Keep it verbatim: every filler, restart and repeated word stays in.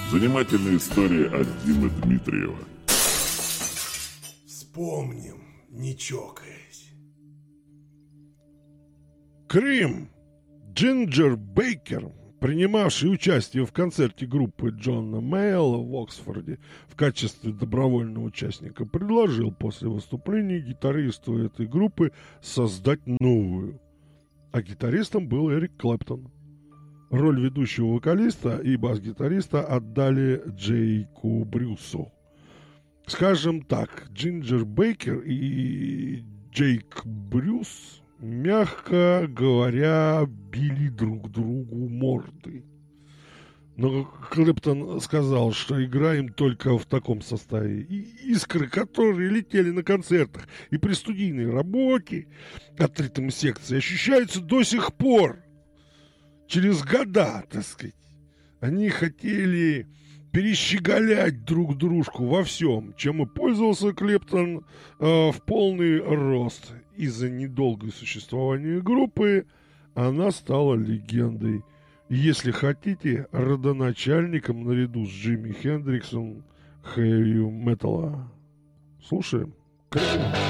Занимательная история от Димы Дмитриева. Вспомним, не чокаясь. Крим. Джинджер Бейкер, принимавший участие в концерте группы Джона Мейла в Оксфорде в качестве добровольного участника, предложил после выступления гитаристу этой группы создать новую. А гитаристом был Эрик Клэптон. Роль ведущего вокалиста и бас-гитариста отдали Джейку Брюсу. Скажем так, Джинджер Бейкер и Джейк Брюс, мягко говоря, били друг другу морды. Но Клэптон сказал, что играем только в таком составе. И искры, которые летели на концертах и при студийной работе от ритм-секции, ощущаются до сих пор. Через года, так сказать. Они хотели перещеголять друг дружку во всем, чем и пользовался Клэптон э, в полный рост. Из-за недолгого существования группы она стала легендой. И, если хотите, родоначальником наряду с Джимми Хендриксом хэви-металла. Слушаем.